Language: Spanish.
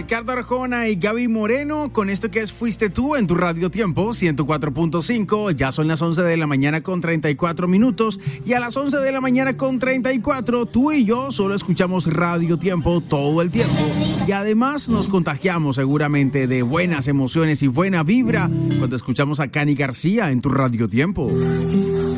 Ricardo Arjona y Gaby Moreno con esto que es Fuiste Tú en tu Radio Tiempo 104.5. Ya son las 11 de la mañana con 34 minutos y a las 11 de la mañana con 34 tú y yo solo escuchamos Radio Tiempo todo el tiempo y además nos contagiamos seguramente de buenas emociones y buena vibra cuando escuchamos a Cani García en tu Radio Tiempo.